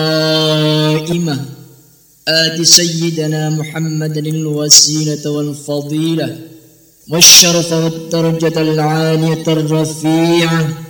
قائمة آت سيدنا محمد الوسيلة والفضيلة والشرف والدرجة العالية الرفيعة